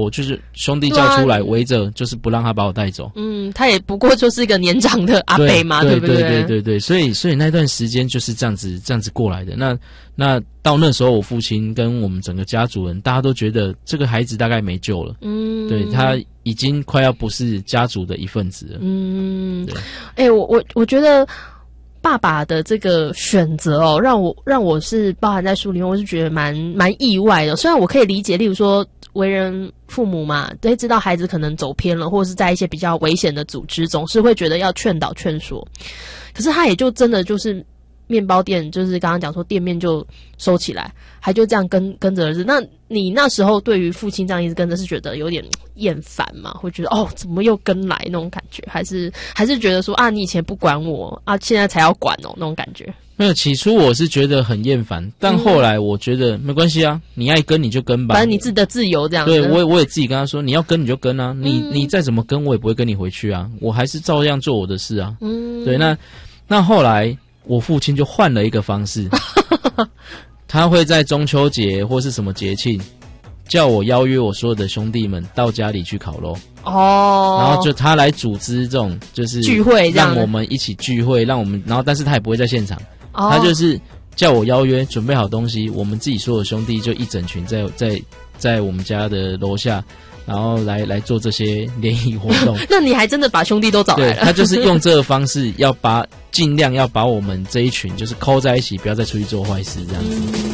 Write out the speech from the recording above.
我就是兄弟叫出来围着，就是不让他把我带走。 他也不过就是一个年长的阿伯嘛，对不对？ 对，所以那段时间就是这样子过来的。那到那时候，我父亲跟我们整个家族人，大家都觉得这个孩子大概没救了。对，他已经快要不是家族的一份子了。 对，我觉得爸爸的这个选择哦，让我是包含在书里面，我是觉得蛮意外的。虽然我可以理解，例如说为人父母嘛，对，知道孩子可能走偏了，或者是在一些比较危险的组织，总是会觉得要劝导劝说。可是他也就真的就是面包店，就是刚刚讲说店面就收起来，还就这样跟着儿子。那你那时候对于父亲这样一直跟着，是觉得有点厌烦吗？会觉得怎么又跟来那种感觉，还是觉得说你以前不管我现在才要管那种感觉？没有，起初我是觉得很厌烦，但后来我觉得没关系啊，你爱跟你就跟吧， 反正你自己的自由这样子。 对，我也自己跟他说，你要跟你就跟啊，你再怎么跟我也不会跟你回去啊，我还是照样做我的事啊。对，那后来我父亲就换了一个方式，他会在中秋节或是什么节庆，叫我邀约我所有的兄弟们到家里去烤肉。然后就他来组织这种就是聚会， 让我们一起聚会，让我们但是他也不会在现场，他就是叫我邀约，准备好东西，我们自己所有兄弟就一整群在我们家的楼下。然后来做这些联谊活动。 那你还真的把兄弟都找来了？ 对，他就是用这个方式，尽量要把我们这一群就是扣在一起，不要再出去做坏事这样子。